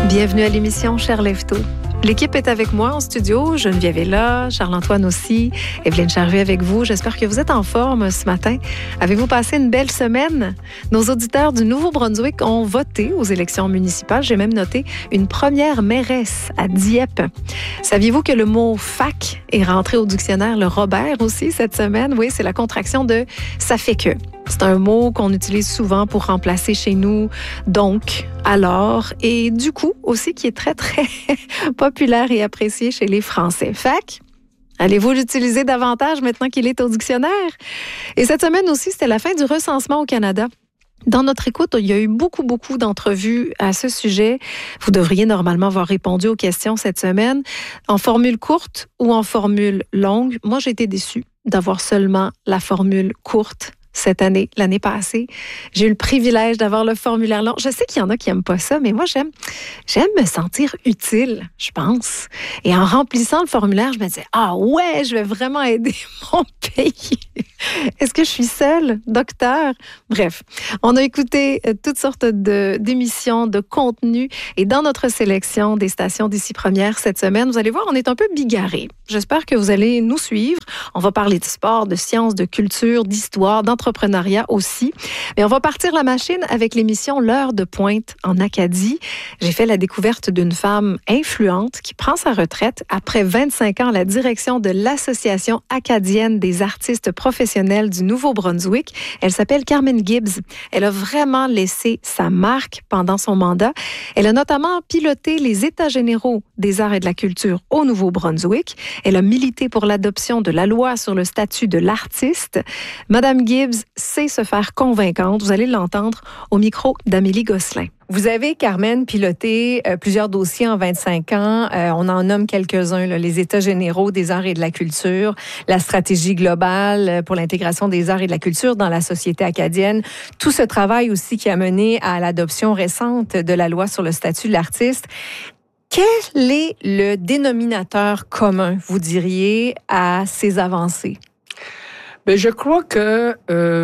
Bienvenue à l'émission Cher Lève-Tôt. L'équipe est avec moi en studio. Geneviève est là, Charles-Antoine aussi, Evelyne Charvet avec vous. J'espère que vous êtes en forme ce matin. Avez-vous passé une belle semaine? Nos auditeurs du Nouveau-Brunswick ont voté aux élections municipales. J'ai même noté une première mairesse à Dieppe. Saviez-vous que le mot « fac » est rentré au dictionnaire le Robert aussi cette semaine? Oui, c'est la contraction de « ça fait que ». C'est un mot qu'on utilise souvent pour remplacer chez nous « donc », « alors » et « du coup » aussi, qui est très, très populaire et apprécié chez les Français. Fac, allez-vous l'utiliser davantage maintenant qu'il est au dictionnaire? Et cette semaine aussi, c'était la fin du recensement au Canada. Dans notre écoute, il y a eu beaucoup d'entrevues à ce sujet. Vous devriez normalement avoir répondu aux questions cette semaine en formule courte ou en formule longue. Moi, j'ai été déçue d'avoir seulement la formule courte cette année, l'année passée. J'ai eu le privilège d'avoir le formulaire long. Je sais qu'il y en a qui n'aiment pas ça, mais moi, j'aime me sentir utile, je pense. Et en remplissant le formulaire, je me disais, ah ouais, je vais vraiment aider mon pays. Est-ce que je suis seule, docteur? Bref, on a écouté toutes sortes d'émissions, de contenus. Et dans notre sélection des stations d'ici première cette semaine, vous allez voir, on est un peu bigarrés. J'espère que vous allez nous suivre. On va parler de sport, de sciences, de culture, d'histoire, d'entrepreneuriat aussi. Mais on va partir la machine avec l'émission L'heure de pointe en Acadie. J'ai fait la découverte d'une femme influente qui prend sa retraite après 25 ans à la direction de l'Association acadienne des artistes professionnels du Nouveau-Brunswick. Elle s'appelle Carmen Gibbs. Elle a vraiment laissé sa marque pendant son mandat. Elle a notamment piloté les États généraux des arts et de la culture au Nouveau-Brunswick. Elle a milité pour l'adoption de la loi sur le statut de l'artiste. Madame Gibbs sait se faire convaincante. Vous allez l'entendre au micro d'Amélie Gosselin. Vous avez, Carmen, piloté plusieurs dossiers en 25 ans. On en nomme quelques-uns, là, les États généraux des arts et de la culture, la stratégie globale pour l'intégration des arts et de la culture dans la société acadienne. Tout ce travail aussi qui a mené à l'adoption récente de la loi sur le statut de l'artiste. Quel est le dénominateur commun, vous diriez, à ces avancées? Bien, je crois que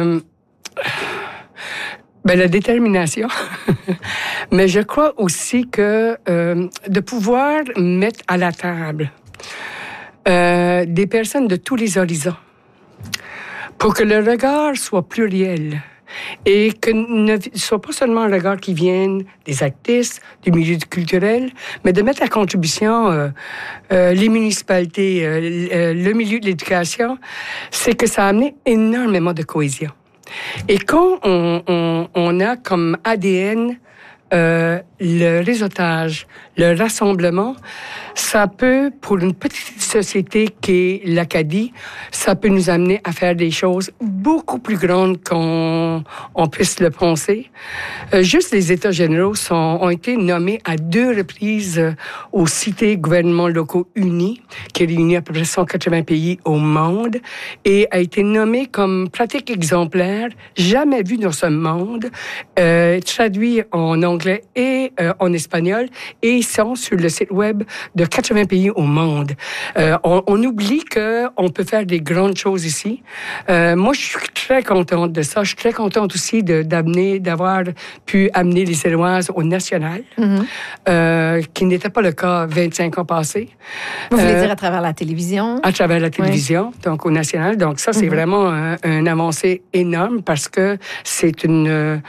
la détermination, mais je crois aussi que de pouvoir mettre à la table des personnes de tous les horizons pour que le regard soit pluriel et que ne soit pas seulement un regard qui vienne des artistes, du milieu culturel, mais de mettre à contribution les municipalités, le milieu de l'éducation, c'est que ça a amené énormément de cohésion. Et quand on a comme ADN le réseautage, le rassemblement, ça peut, pour une petite société qui est l'Acadie, ça peut nous amener à faire des choses beaucoup plus grandes qu'on puisse le penser. Juste les États généraux ont été nommés à 2 reprises aux cités gouvernements locaux unis, qui réunit à peu près 180 pays au monde, et a été nommé comme pratique exemplaire, jamais vue dans ce monde, traduit en anglais et en espagnol, et ils sont sur le site web de 80 pays au monde. On oublie qu'on peut faire des grandes choses ici. Moi, je suis très contente de ça. Je suis très contente aussi d'avoir pu amener les Éloises au national, qui n'était pas le cas 25 ans passés. Vous voulez dire à travers la télévision? À travers la télévision, oui. Donc au national. Donc ça, c'est vraiment un avancée énorme parce que c'est un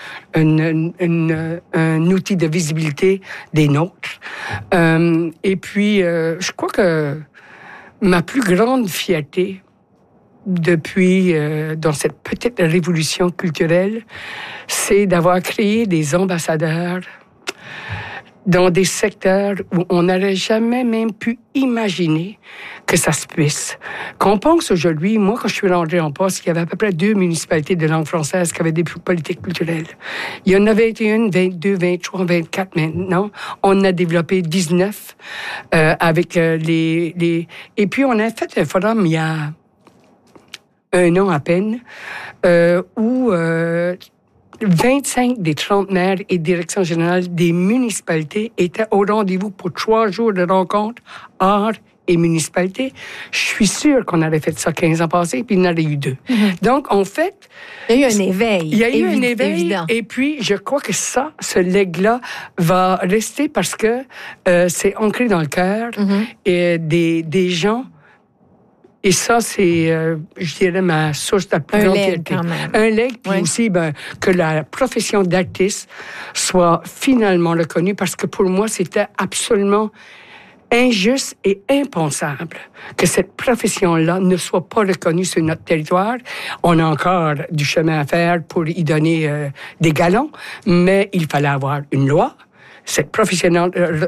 outil de visibilité des nôtres. Et puis, je crois que ma plus grande fierté depuis, dans cette petite révolution culturelle, c'est d'avoir créé des ambassadeurs dans des secteurs où on n'aurait jamais même pu imaginer que ça se puisse. Quand on pense aujourd'hui, moi, quand je suis rentrée en poste, il y avait à peu près 2 municipalités de langue française qui avaient des politiques culturelles. Il y en avait 21, 22, 23, 24 maintenant. On a développé 19 avec les... Et puis, on a fait un forum il y a 1 an à peine où... 25 des 30 maires et directions générales des municipalités étaient au rendez-vous pour 3 jours de rencontres art et municipalité, je suis sûre qu'on aurait fait ça 15 ans passés, puis il y en aurait eu 2. Donc, en fait... Il y a eu un éveil. Il y a eu un éveil, évident. et puis je crois que ce legs-là va rester parce que c'est ancré dans le cœur et des gens. Et ça, c'est, je dirais, ma source de plus grande fierté. Un legs, puis aussi que la profession d'artiste soit finalement reconnue, parce que pour moi, c'était absolument injuste et impensable que cette profession-là ne soit pas reconnue sur notre territoire. On a encore du chemin à faire pour y donner des galons, mais il fallait avoir une loi, cette profession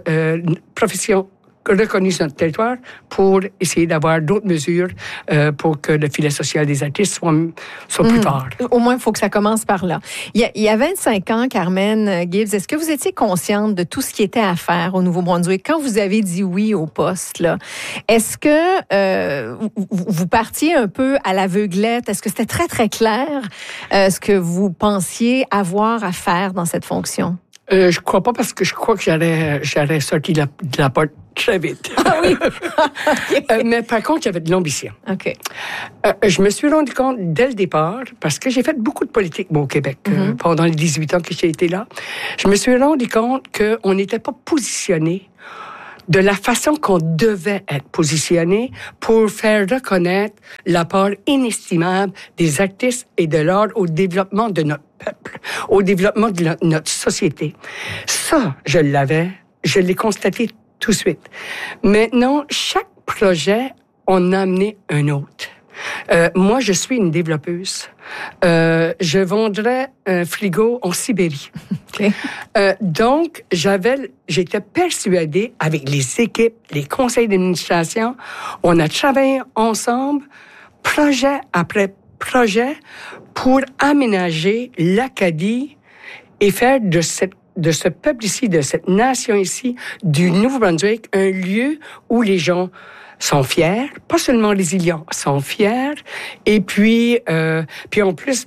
reconnue sur notre territoire pour essayer d'avoir d'autres mesures pour que le filet social des artistes soit plus fort. Au moins, il faut que ça commence par là. Il y a 25 ans, Carmen Gibbs, est-ce que vous étiez consciente de tout ce qui était à faire au Nouveau-Brunswick? Quand vous avez dit oui au poste, là, est-ce que vous partiez un peu à l'aveuglette? Est-ce que c'était très, très clair ce que vous pensiez avoir à faire dans cette fonction? Je crois pas, parce que je crois que j'aurais sorti de la porte très vite. Ah oui? Okay. Mais par contre, j'avais de l'ambition. OK. Je me suis rendu compte dès le départ, parce que j'ai fait beaucoup de politique, au Québec, pendant les 18 ans que j'ai été là. Je me suis rendu compte qu'on n'était pas positionné de la façon qu'on devait être positionné pour faire reconnaître l'apport inestimable des artistes et de l'art au développement de notre peuple, au développement de notre société. Ça, je l'ai constaté tout de suite. Maintenant, chaque projet, on a amené un autre. Moi, je suis une développeuse. Je vendrais un frigo en Sibérie. Okay. Donc, j'étais persuadée, avec les équipes, les conseils d'administration, on a travaillé ensemble, projet après projet, pour aménager l'Acadie et faire de ce peuple ici, de cette nation ici, du Nouveau-Brunswick, un lieu où les gens sont fiers, pas seulement résilients, sont fiers. Et puis en plus,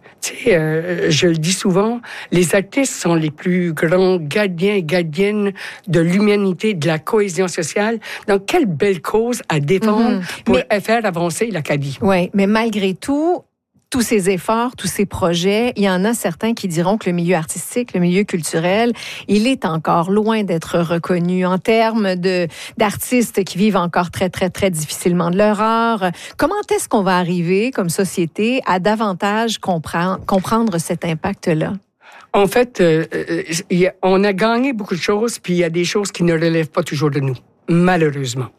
je le dis souvent, les artistes sont les plus grands gardiens et gardiennes de l'humanité, de la cohésion sociale. Donc, quelle belle cause à défendre pour faire avancer l'Acadie. Oui, mais malgré tout, tous ces efforts, tous ces projets, il y en a certains qui diront que le milieu artistique, le milieu culturel, il est encore loin d'être reconnu en termes d'artistes qui vivent encore très, très, très difficilement de leur art. Comment est-ce qu'on va arriver, comme société, à davantage comprendre cet impact-là? En fait, on a gagné beaucoup de choses, puis il y a des choses qui ne relèvent pas toujours de nous, malheureusement.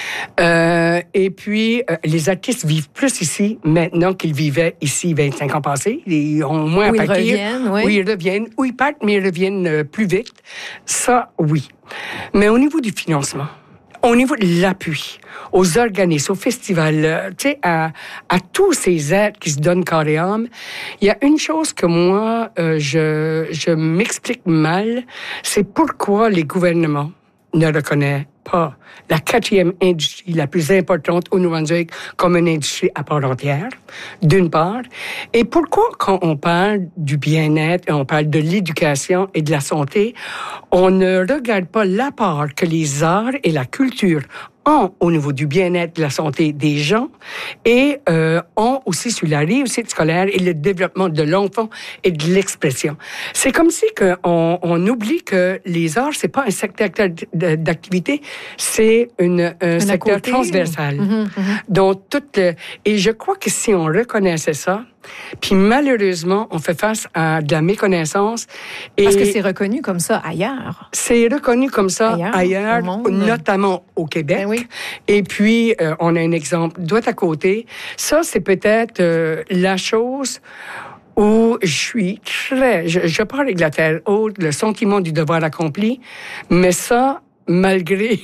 Et puis, les artistes vivent plus ici maintenant qu'ils vivaient ici 25 ans passés. Ils ont moins à partir. Ils reviennent. Ou ils partent, mais ils reviennent plus vite. Ça, oui. Mais au niveau du financement, au niveau de l'appui aux organismes, aux festivals, à tous ces êtres qui se donnent corps et âme, il y a une chose que moi, je m'explique mal, c'est pourquoi les gouvernements ne reconnaissent pas la 4e industrie la plus importante au Nouveau-Brunswick comme une industrie à part entière, d'une part. Et pourquoi, quand on parle du bien-être, et on parle de l'éducation et de la santé, on ne regarde pas l'apport que les arts et la culture ont au niveau du bien-être, de la santé des gens, et ont aussi sur la réussite scolaire et le développement de l'enfant et de l'expression. C'est comme si on oublie que les arts, c'est pas un secteur d'activité, c'est un secteur transversal. Donc, et je crois que si on reconnaissait ça, puis malheureusement, on fait face à de la méconnaissance. Parce que c'est reconnu comme ça ailleurs. C'est reconnu comme ça ailleurs, notamment au Québec. Ben oui. Et puis, on a un exemple droit à côté. Ça, c'est peut-être la chose où je suis je parle avec la terre haute, le sentiment du devoir accompli, mais ça, malgré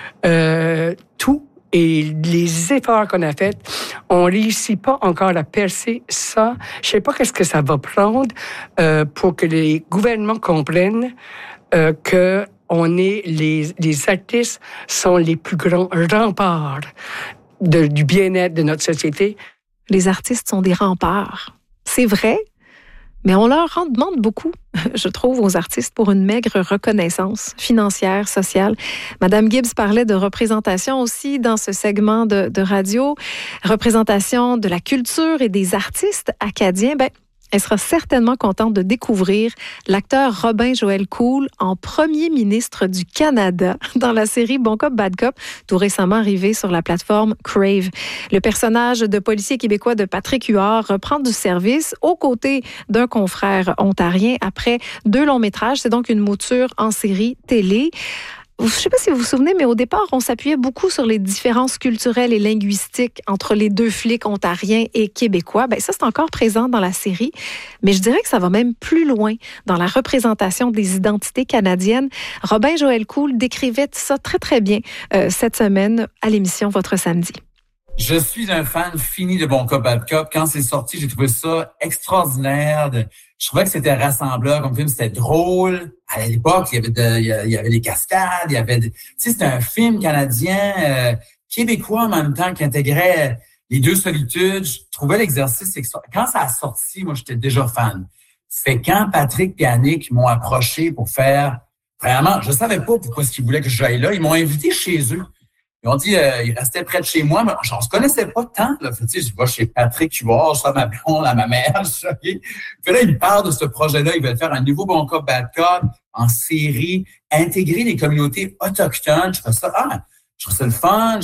tout, et les efforts qu'on a faits, on réussit pas encore à percer ça. Je sais pas qu'est-ce que ça va prendre pour que les gouvernements comprennent que les artistes sont les plus grands remparts du bien-être de notre société. Les artistes sont des remparts. C'est vrai, Mais on leur en demande beaucoup, je trouve, aux artistes pour une maigre reconnaissance financière, sociale. Madame Gibbs parlait de représentation aussi dans ce segment de radio, représentation de la culture et des artistes acadiens. Elle sera certainement contente de découvrir l'acteur Robin Joël Cool en premier ministre du Canada dans la série Bon Cop, Bad Cop, tout récemment arrivé sur la plateforme Crave. Le personnage de policier québécois de Patrick Huard reprend du service aux côtés d'un confrère ontarien après 2 longs métrages. C'est donc une mouture en série télé. Je ne sais pas si vous vous souvenez, mais au départ, on s'appuyait beaucoup sur les différences culturelles et linguistiques entre les 2 flics ontariens et québécois. Ça, c'est encore présent dans la série, mais je dirais que ça va même plus loin dans la représentation des identités canadiennes. Robin Joël Cool décrivait ça très, très bien cette semaine à l'émission Votre Samedi. Je suis un fan fini de Bon Cop, Bad Cop. Quand c'est sorti, j'ai trouvé ça extraordinaire. Je trouvais que c'était rassembleur comme film, c'était drôle. À l'époque, il y avait des cascades, c'était un film canadien, québécois en même temps, qui intégrait les 2 solitudes. Je trouvais l'exercice extraordinaire. Quand ça a sorti, moi, j'étais déjà fan. C'est quand Patrick et Annick m'ont approché pour faire, vraiment, je savais pas pourquoi est-ce qu'ils voulaient que j'aille là. Ils m'ont invité chez eux. Ils ont dit, ils restaient près de chez moi, mais on se connaissait pas tant, là. Je vais chez Patrick Huard, je suis à ma blonde, à ma mère, Puis là, ils me parlent de ce projet-là. Ils veulent faire un nouveau Bon Cop, Bad Cop en série, intégrer les communautés autochtones. Je trouve ça le fun.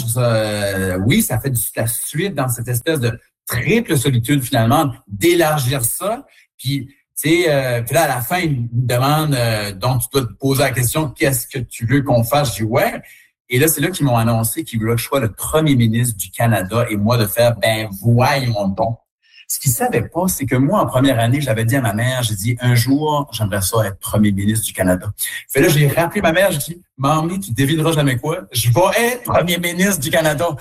Oui, ça fait la suite dans cette espèce de triple solitude, finalement, d'élargir ça. Puis là, à la fin, ils me demandent, donc tu dois te poser la question, qu'est-ce que tu veux qu'on fasse? Je dis, ouais. Et là, c'est là qu'ils m'ont annoncé qu'ils voulaient que je sois le premier ministre du Canada et moi de faire, voyons donc. Ce qu'ils savaient pas, c'est que moi, en première année, j'avais dit à ma mère, j'ai dit, un jour, j'aimerais ça être premier ministre du Canada. Fait là, j'ai rappelé ma mère, j'ai dit, Mamie, tu devineras jamais quoi, je vais être premier ministre du Canada.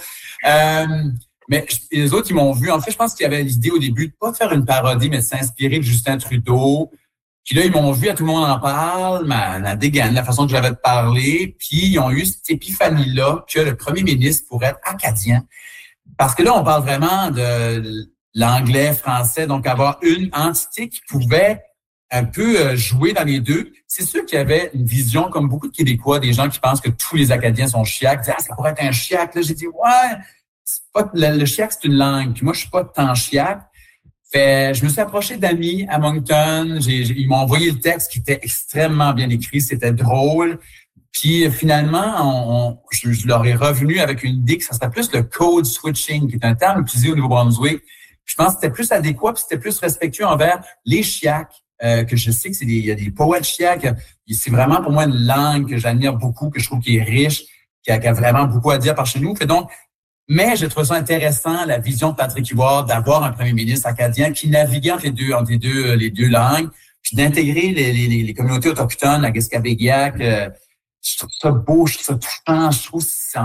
Mais les autres, ils m'ont vu. En fait, je pense qu'il y avait l'idée au début de pas faire une parodie, mais de s'inspirer de Justin Trudeau. Puis là, ils m'ont vu, tout le monde en parle, la dégaine, la façon que j'avais de parler. Puis ils ont eu cette épiphanie-là que le premier ministre pourrait être acadien. Parce que là, on parle vraiment de l'anglais, français, donc avoir une entité qui pouvait un peu jouer dans les 2. C'est sûr qu'il y avait une vision, comme beaucoup de Québécois, des gens qui pensent que tous les Acadiens sont chiacs. Ils disent, ça pourrait être un chiac. Là, j'ai dit, ouais, c'est pas, le chiac, c'est une langue. Puis moi, je suis pas tant chiac. Fait, je me suis approché d'amis à Moncton. Ils m'ont envoyé le texte qui était extrêmement bien écrit. C'était drôle. Puis finalement, je leur ai revenu avec une idée que ça serait plus le code switching, qui est un terme utilisé au Nouveau-Brunswick. Puis je pense que c'était plus adéquat, puis c'était plus respectueux envers les chiacs, que je sais que il y a des poètes chiacs. C'est vraiment pour moi une langue que j'admire beaucoup, que je trouve qui est riche, qui a vraiment beaucoup à dire par chez nous. Fait donc, mais j'ai trouvé ça intéressant, la vision de Patrick Huard, d'avoir un premier ministre acadien qui naviguait entre les deux langues, puis d'intégrer les communautés autochtones, la Guescabéguiac. Je trouve ça beau, je trouve ça touchant, je trouve que c'est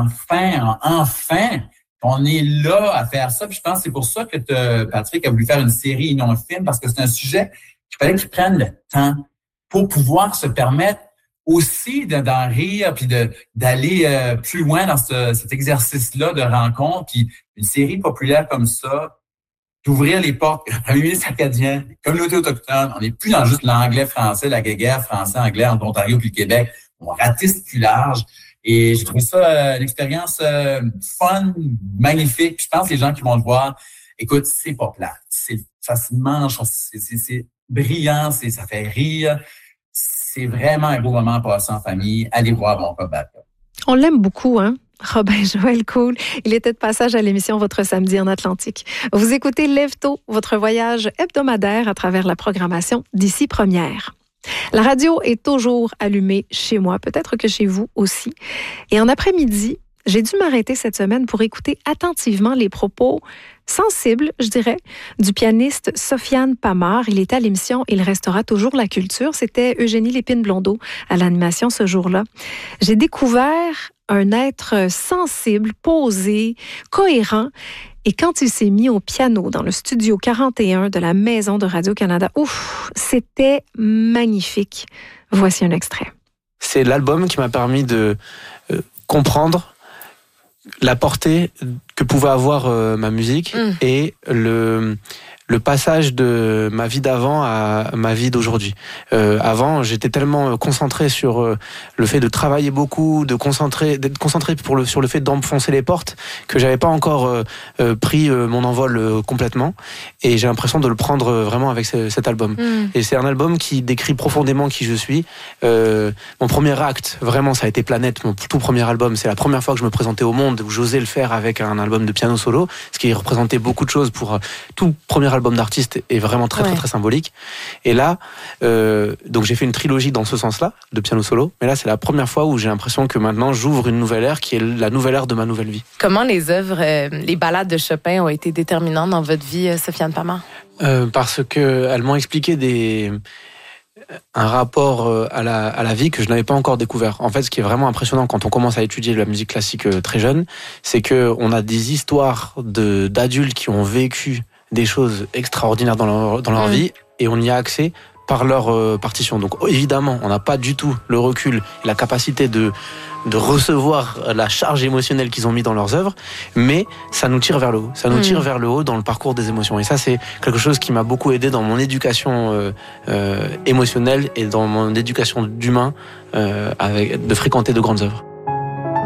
enfin, on est là à faire ça. Puis je pense que c'est pour ça que Patrick a voulu faire une série et non un film, parce que c'est un sujet qu'il fallait qu'il prenne le temps pour pouvoir se permettre aussi d'en rire, puis d'aller plus loin dans cet exercice-là de rencontre. Puis une série populaire comme ça, d'ouvrir les portes, le premier ministre acadien, les communautés autochtones, on n'est plus dans juste l'anglais-français, la guéguerre français-anglais entre l'Ontario puis le Québec. On ratisse plus large. Et j'ai trouvé ça une expérience fun, magnifique. Puis je pense que les gens qui vont le voir, écoute, c'est pas plate. Ça se mange, c'est brillant, ça fait rire. C'est vraiment un beau moment à passer en famille. Allez voir Bon Cop, Bad Cop. On l'aime beaucoup, hein? Robin Joël Cool. Il était de passage à l'émission Votre Samedi en Atlantique. Vous écoutez Lève-Tôt, votre voyage hebdomadaire à travers la programmation d'Ici Première. La radio est toujours allumée chez moi, peut-être que chez vous aussi. Et en après-midi, j'ai dû m'arrêter cette semaine pour écouter attentivement les propos sensibles, je dirais, du pianiste Sofiane Pamar. Il était à l'émission Il restera toujours la culture. C'était Eugénie Lépine-Blondeau à l'animation ce jour-là. J'ai découvert un être sensible, posé, cohérent. Et quand il s'est mis au piano dans le studio 41 de la Maison de Radio-Canada, c'était magnifique. Voici un extrait. C'est l'album qui m'a permis de comprendre la portée que pouvait avoir ma musique et le le passage de ma vie d'avant à ma vie d'aujourd'hui. Avant, j'étais tellement concentré sur le fait de travailler beaucoup, d'être concentré sur le fait d'enfoncer les portes, que j'avais pas encore pris mon envol complètement. Et j'ai l'impression de le prendre vraiment avec cet album. Et c'est un album qui décrit profondément qui je suis. Mon premier acte, vraiment, ça a été Planète, mon tout premier album. C'est la première fois que je me présentais au monde, où j'osais le faire avec un album de piano solo, ce qui représentait beaucoup de choses pour tout premier album d'artiste est vraiment très symbolique. Et là, donc j'ai fait une trilogie dans ce sens-là, de piano solo, mais là c'est la première fois où j'ai l'impression que maintenant j'ouvre une nouvelle ère qui est la nouvelle ère de ma nouvelle vie. Comment les œuvres, les ballades de Chopin ont été déterminantes dans votre vie, Sofiane Pamart? Parce qu'elles m'ont expliqué un rapport à la vie que je n'avais pas encore découvert. En fait, ce qui est vraiment impressionnant quand on commence à étudier la musique classique très jeune, c'est que on a des histoires d'adultes qui ont vécu des choses extraordinaires dans leur vie, et on y a accès par leur partition. Donc évidemment, on n'a pas du tout le recul et la capacité de recevoir la charge émotionnelle qu'ils ont mis dans leurs œuvres, mais ça nous tire vers le haut. Ça nous tire vers le haut dans le parcours des émotions. Et ça, c'est quelque chose qui m'a beaucoup aidé dans mon éducation émotionnelle et dans mon éducation d'humain, de fréquenter de grandes œuvres.